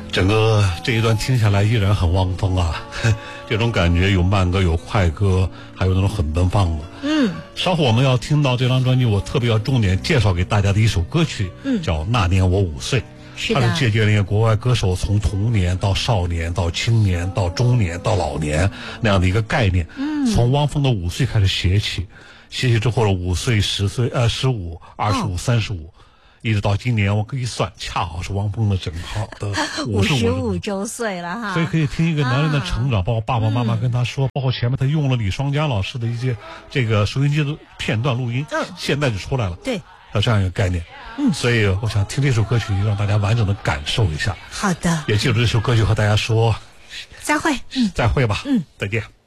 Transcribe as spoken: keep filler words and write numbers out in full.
整个这一段听下来依然很汪峰啊，这种感觉有慢歌有快歌，还有那种很奔放的。 嗯， 稍后我们要听到这张专辑，我特别要重点介绍给大家的一首歌曲， 嗯， 叫《那年我五岁》。 是的， 它是借鉴了一个国外歌手从童年到少年到青年到中年到老年那样的一个概念。 嗯， 从汪峰的五岁开始写起，写起之后的五岁、十岁、呃十五、二十五、三十五。一直到今年，我可以算，恰好是汪峰的整好的五十五五周岁了哈。 所以可以听一个男人的成长， 啊、 包括爸爸妈妈跟他说，嗯、包括前面他用了李双佳老师的一些这个收音机的片段录音， 嗯， 现在就出来了。 对， 有这样一个概念。 嗯， 所以我想听这首歌曲，让大家完整的感受一下。 好的， 也借助这首歌曲和大家说再会，嗯， 再会吧， 嗯， 再见。